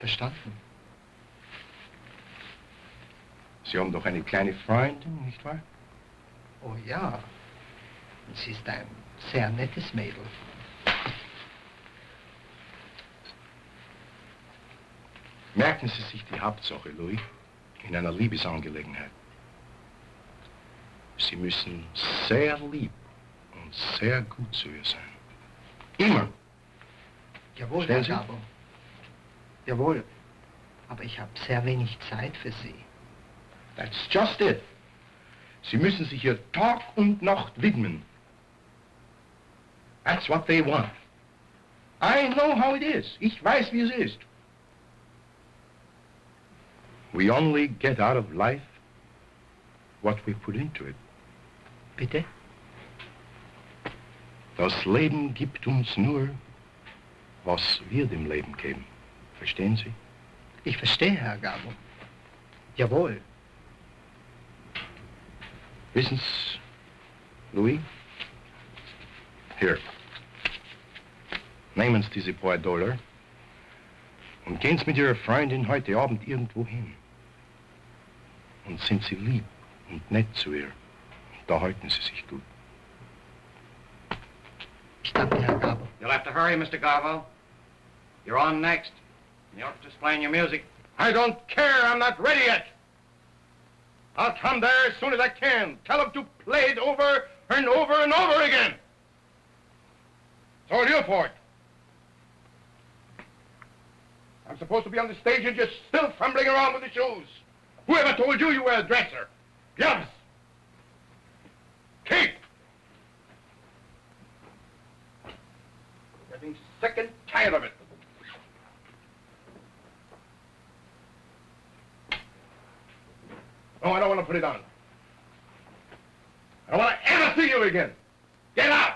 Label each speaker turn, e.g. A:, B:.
A: Verstanden.
B: Sie haben doch eine kleine Freundin, nicht wahr?
A: Oh ja. Sie ist ein sehr nettes Mädel.
B: Merken Sie sich die Hauptsache, Louis, in einer Liebesangelegenheit. Sie müssen sehr lieb und sehr gut zu ihr sein. Immer.
A: Jawohl, Herr Gabo. Jawohl. Aber ich habe sehr wenig Zeit für Sie.
B: That's just it. Sie müssen sich ihr Tag und Nacht widmen. That's what they want. I know how it is. Ich weiß, wie es ist. We only get out of life what we put into it.
A: Bitte?
B: Das Leben gibt uns nur, was wir dem Leben geben. Verstehen Sie?
A: Ich verstehe, Herr Gabo. Jawohl.
B: Wissen Sie, Louis? Hier. Nehmen Sie diese paar $, und gehen Sie mit Ihrer Freundin heute Abend irgendwo hin. Und sind Sie lieb und nett zu ihr. Da halten Sie sich gut.
A: Ich danke, Herr Gabo.
C: You'll have to hurry, Mr. Garbo. You're on next. The orchestra's playing your music.
B: I don't care. I'm not ready yet. I'll come there as soon as I can. Tell them to play it over and over and over again. It's all your fault. I'm supposed to be on the stage and just still fumbling around with the shoes. Whoever told you you were a dresser? Gloves. Keep. Getting sick and tired of it. No, I don't want to put it on. I don't want to ever see you again. Get out!